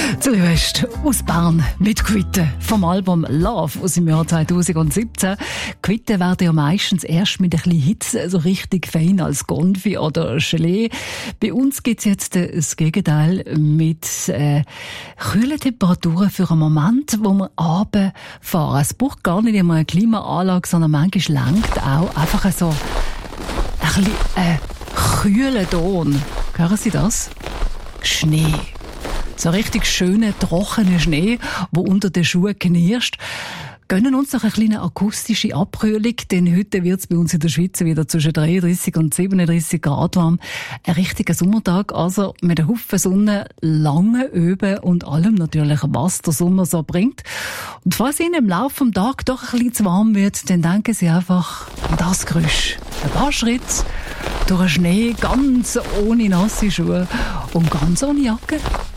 Zuerst aus Bern mit Quitte vom Album Love aus dem Jahr 2017. Quitte werden ja meistens erst mit ein bisschen Hitze so richtig fein als Konfi oder Gelee. Bei uns gibt's jetzt das Gegenteil mit kühlen Temperaturen für einen Moment, wo wir runterfahren. Es braucht gar nicht immer eine Klimaanlage, sondern manchmal reicht auch einfach so ein bisschen kühlen Ton. Hören Sie das? Schnee. So richtig schöner, trockener Schnee, der unter den Schuhen knirscht. Gönnen uns noch eine kleine akustische Abkühlung, denn heute wird es bei uns in der Schweiz wieder zwischen 33 und 37 Grad warm. Ein richtiger Sommertag, also mit einer Haufen Sonne, lange Öben und allem natürlich, was der Sommer so bringt. Und falls Ihnen im Laufe des Tages doch ein bisschen zu warm wird, dann denken Sie einfach an das Geräusch. Ein paar Schritte durch den Schnee, ganz ohne nasse Schuhe und ganz ohne Jacke.